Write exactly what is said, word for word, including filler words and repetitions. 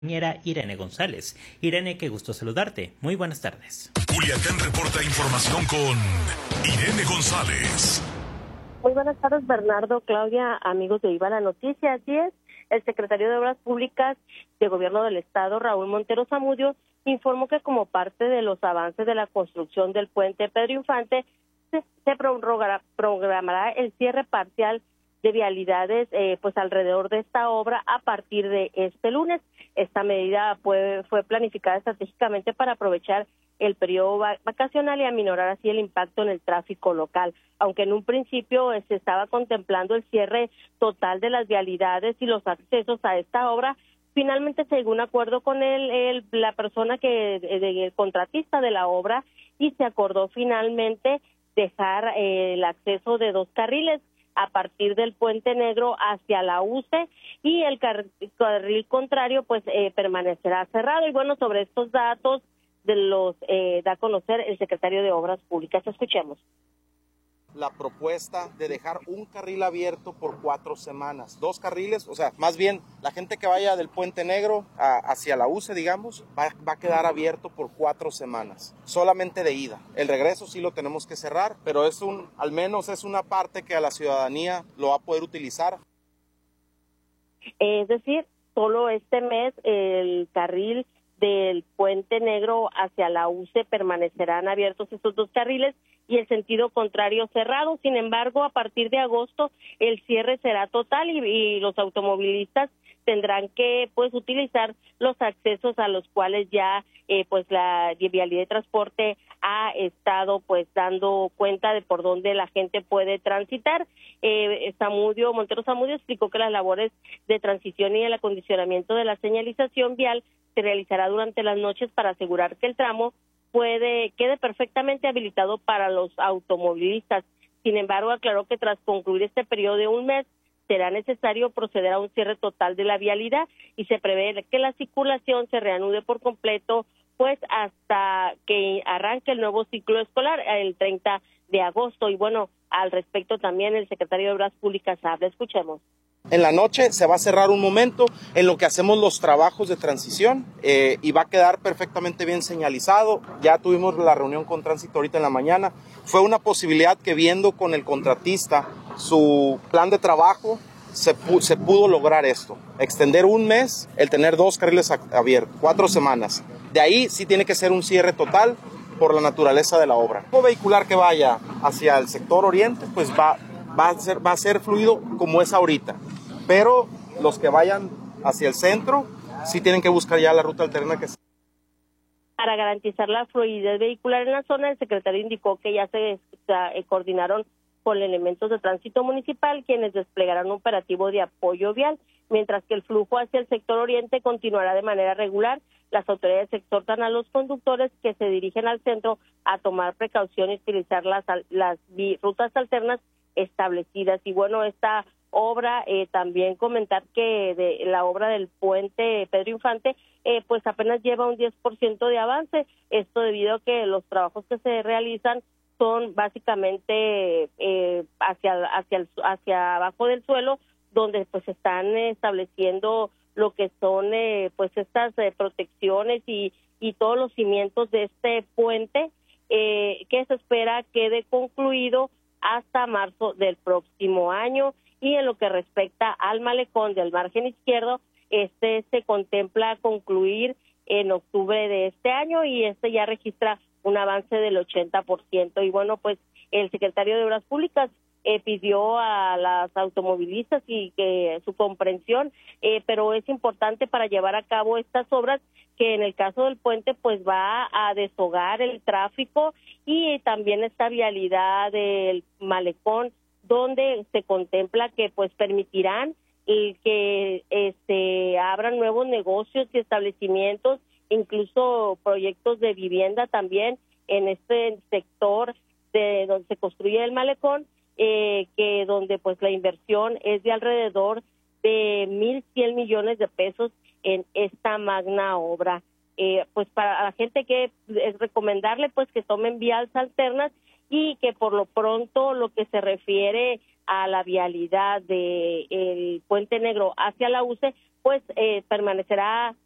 Compañera Irene González. Irene, qué gusto saludarte. Muy buenas tardes. Culiacán reporta información con Irene González. Muy buenas tardes, Bernardo, Claudia, amigos de Viva la Noticia. Así es, el secretario de Obras Públicas de Gobierno del Estado, Raúl Montero Zamudio, informó que como parte de los avances de la construcción del puente Pedro Infante, se, se prorrogará, programará el cierre parcial de vialidades eh, pues alrededor de esta obra a partir de este lunes. Esta medida fue, fue planificada estratégicamente para aprovechar el periodo vacacional y aminorar así el impacto en el tráfico local. Aunque en un principio eh, se estaba contemplando el cierre total de las vialidades y los accesos a esta obra, finalmente se llegó a un acuerdo con el, el, la persona que, el contratista de la obra, y se acordó finalmente dejar eh, el acceso de dos carriles a partir del Puente Negro hacia la U C E, y el carril contrario pues eh, permanecerá cerrado. Y bueno, sobre estos datos de los eh, da a conocer el secretario de Obras Públicas. Escuchemos. La propuesta de dejar un carril abierto por cuatro semanas, dos carriles, o sea, más bien la gente que vaya del Puente Negro a, hacia la U C E, digamos, va, va a quedar abierto por cuatro semanas, solamente de ida. El regreso sí lo tenemos que cerrar, pero es un, al menos es una parte que a la ciudadanía lo va a poder utilizar. Es decir, solo este mes el carril del Puente Negro hacia la U C E permanecerán abiertos estos dos carriles y el sentido contrario cerrado. Sin embargo, a partir de agosto el cierre será total y, y los automovilistas tendrán que pues utilizar los accesos a los cuales ya eh, pues la vialidad de transporte ha estado pues dando cuenta de por dónde la gente puede transitar. Eh, Zamudio, Montero Zamudio explicó que las labores de transición y el acondicionamiento de la señalización vial se realizará durante las noches para asegurar que el tramo puede quede perfectamente habilitado para los automovilistas. Sin embargo, aclaró que tras concluir este periodo de un mes será necesario proceder a un cierre total de la vialidad y se prevé que la circulación se reanude por completo pues hasta que arranque el nuevo ciclo escolar el treinta de agosto. Y bueno, al respecto también el secretario de Obras Públicas habla. Escuchemos. En la noche se va a cerrar un momento en lo que hacemos los trabajos de transición eh, y va a quedar perfectamente bien señalizado. Ya tuvimos la reunión con Tránsito ahorita en la mañana. Fue una posibilidad que, viendo con el contratista su plan de trabajo, se, pu- se pudo lograr esto. Extender un mes, el tener dos carriles abiertos, cuatro semanas. De ahí sí tiene que ser un cierre total por la naturaleza de la obra. El vehicular que vaya hacia el sector oriente, pues va, va, a ser, va a ser fluido como es ahorita. Pero los que vayan hacia el centro sí tienen que buscar ya la ruta alterna que Para garantizar la fluidez vehicular en la zona, el secretario indicó que ya se, se coordinaron con elementos de tránsito municipal, quienes desplegarán un operativo de apoyo vial, mientras que el flujo hacia el sector oriente continuará de manera regular. Las autoridades exhortan a los conductores que se dirigen al centro a tomar precaución y utilizar las, las rutas alternas establecidas. Y bueno, esta obra, eh, también comentar que de la obra del puente Pedro Infante, eh, pues apenas lleva un diez por ciento de avance, esto debido a que los trabajos que se realizan son básicamente eh, hacia hacia el, hacia abajo del suelo, donde pues están eh, estableciendo lo que son eh, pues estas eh, protecciones y y todos los cimientos de este puente, eh, que se espera quede concluido hasta marzo del próximo año. Y en lo que respecta al malecón del margen izquierdo, este se contempla concluir en octubre de este año y este ya registra un avance del ochenta por ciento. Y bueno, pues el secretario de Obras Públicas eh, pidió a las automovilistas y que su comprensión, eh, pero es importante para llevar a cabo estas obras que en el caso del puente pues va a deshogar el tráfico y también esta vialidad del malecón, donde se contempla que pues permitirán y que este abran nuevos negocios y establecimientos, incluso proyectos de vivienda también en este sector de donde se construye el malecón, eh, que donde pues la inversión es de alrededor de mil cien millones de pesos en esta magna obra. Eh, pues para la gente que es recomendarle pues que tomen vías alternas y que por lo pronto lo que se refiere a la vialidad de el Puente Negro hacia la U C E, pues eh, permanecerá